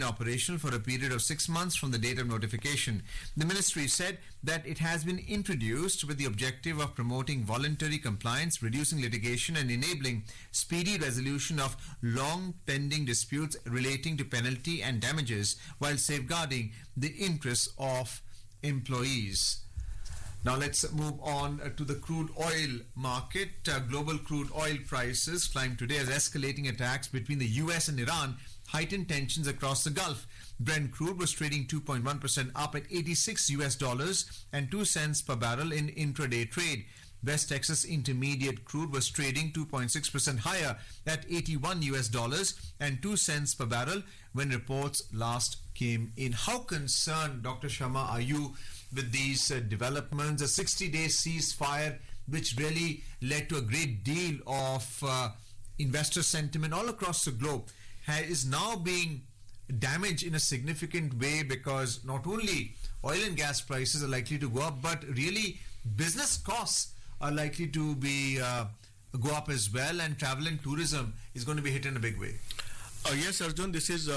remain operational for a period of 6 months from the date of notification. The ministry said that it has been introduced with the objective of promoting voluntary compliance, reducing litigation, and enabling speedy resolution of long pending disputes relating to penalty and damages while safeguarding the interests of employees. Now let's move on to the crude oil market. Global crude oil prices climbed today as escalating attacks between the US and Iran heightened tensions across the Gulf. Brent crude was trading 2.1% up at $86 and 2 cents per barrel in intraday trade. West Texas Intermediate crude was trading 2.6% higher at $81 and 2 cents per barrel when reports last came in. How concerned, Dr. Sharma, are you with these developments? A 60-day ceasefire which really led to a great deal of investor sentiment all across the globe is now being damaged in a significant way, because not only oil and gas prices are likely to go up, but really business costs are likely to be go up as well, and travel and tourism is going to be hit in a big way. Yes, Arjun, this is,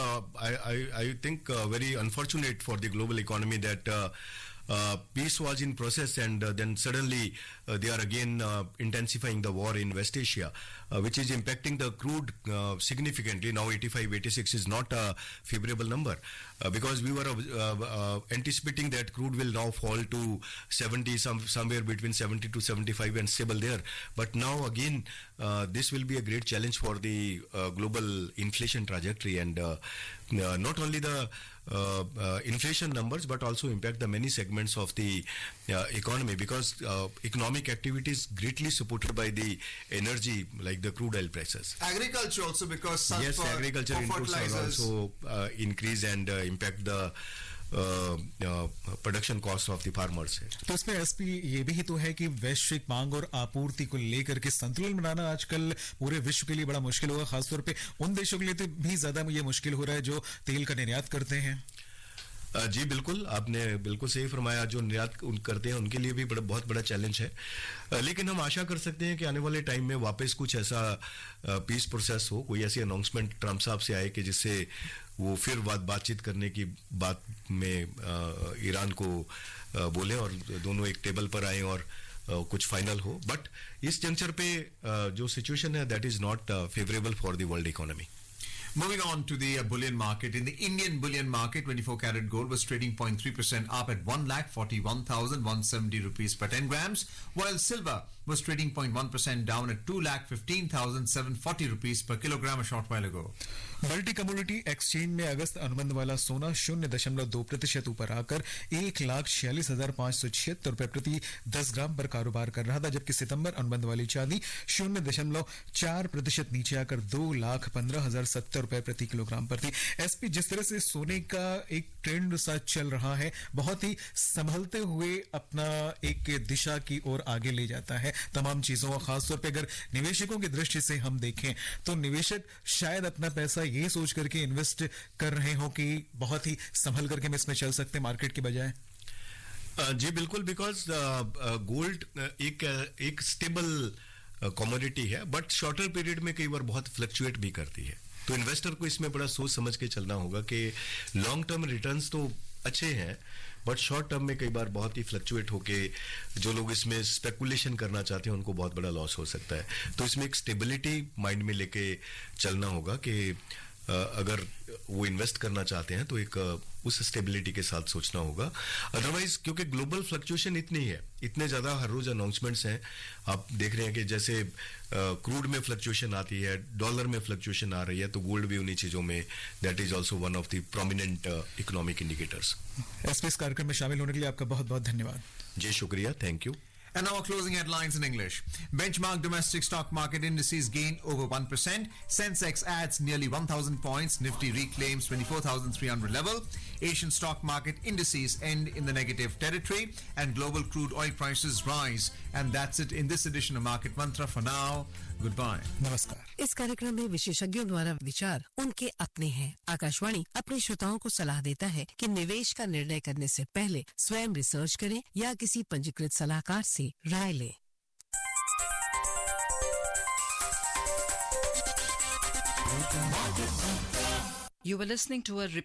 I think, very unfortunate for the global economy that peace was in process, and then suddenly they are again intensifying the war in West Asia, which is impacting the crude significantly. Now 85, 86 is not a favorable number because we were anticipating that crude will now fall to 70, somewhere between 70 to 75 and stable there. But now again, this will be a great challenge for the global inflation trajectory, and not only the inflation numbers but also impact the many segments of the economy, because economic activity is greatly supported by the energy, like the crude oil prices. Agriculture also, because yes, agriculture inputs are also increase and impact the production cost of the farmers है. तो इसमें SP ये भी तो है कि वैश्विक मांग और आपूर्ति को लेकर के संतुलन बनाना आजकल पूरे विश्व के लिए बड़ा मुश्किल होगा, खासतौर पे उन देशों के लिए तो भी ज्यादा ये मुश्किल हो रहा है जो तेल का निर्यात करते हैं. जी बिल्कुल, आपने बिल्कुल सही फरमाया. जो निर्यात करते हैं उनके लिए भी बहुत बड़ा चैलेंज है, लेकिन हम आशा कर सकते हैं कि आने वाले टाइम में वापस कुछ ऐसा पीस प्रोसेस हो, कोई ऐसी अनाउंसमेंट ट्रम्प साहब से आए कि जिससे वो फिर बातचीत करने की बात में ईरान को बोले और दोनों एक टेबल पर आए और कुछ फाइनल हो. बट इस जंक्चर पे जो सिचुएशन है that is not favourable for the world economy. Moving on to the bullion market. In the Indian bullion market, 24 karat gold was trading 0.3% up at 1,41,170 rupees per 10 grams, while silver was trading 0.1% down at 2,15,740 rupees per kilogram a short while ago. Multi commodity exchange में अगस्त अनुबंध वाला सोना 0.2% ऊपर आकर 1,46,576 रुपए प्रति 10 ग्राम पर कारोबार कर रहा था, जबकि सितंबर अनुबंध वाली चांदी 0.4% नीचे आकर 2,15,070 रुपए प्रति किलोग्राम पर थी. एसपी, जिस तरह से सोने का एक ट्रेंड सा चल रहा है, बहुत ही संभलते हुए अपना एक दिशा की ओर आगे ले जाता है तमाम चीजों को. खासतौर पर अगर निवेशकों की दृष्टि से हम देखें तो निवेशक शायद अपना पैसा ये सोच करके इन्वेस्ट कर रहे हो कि बहुत ही संभल करके हम इसमें चल सकते हैं मार्केट की बजाय. जी बिल्कुल, बिकॉज गोल्ड एक स्टेबल कमोडिटी है, बट शॉर्टर पीरियड में कई बार बहुत फ्लक्चुएट भी करती है. तो इन्वेस्टर को इसमें बड़ा सोच समझ के चलना होगा कि लॉन्ग टर्म रिटर्न्स तो अच्छे हैं, बट शॉर्ट टर्म में कई बार बहुत ही फ्लक्चुएट होके जो लोग इसमें स्पेकुलेशन करना चाहते हैं उनको बहुत बड़ा लॉस हो सकता है. तो इसमें एक स्टेबिलिटी माइंड में लेके चलना होगा कि अगर वो इन्वेस्ट करना चाहते हैं तो एक उस स्टेबिलिटी के साथ सोचना होगा. अदरवाइज क्योंकि ग्लोबल फ्लक्चुएशन इतनी है, इतने ज्यादा हर रोज अनाउंसमेंट्स हैं. आप देख रहे हैं कि जैसे क्रूड में फ्लक्चुएशन आती है, डॉलर में फ्लक्चुएशन आ रही है, तो गोल्ड भी उन्हीं चीजों में that is also one of the prominent economic indicators. इस कार्यक्रम में शामिल होने के लिए आपका बहुत बहुत धन्यवाद. जी शुक्रिया, thank you. And now our closing headlines in English. Benchmark domestic stock market indices gain over 1%. Sensex adds nearly 1,000 points. Nifty reclaims 24,300 level. Asian stock market indices end in the negative territory. And global crude oil prices rise. And that's it in this edition of Market Mantra. For now, goodbye. नमस्कार. इस कार्यक्रम में विशेषज्ञों द्वारा विचार उनके अपने हैं. आकाशवाणी अपने श्रोताओं को सलाह देता है कि निवेश का निर्णय करने से पहले स्वयं रिसर्च करें या किसी पंजीकृत सलाहकार से राय लें. You were listening to a